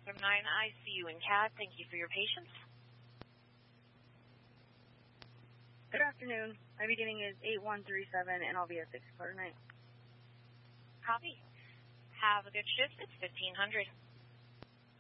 from 9 ICU and CAD. Thank you for your patience. Good afternoon. My beginning is 8137, and I'll be at 6 for tonight. Copy. Have a good shift. It's 1500.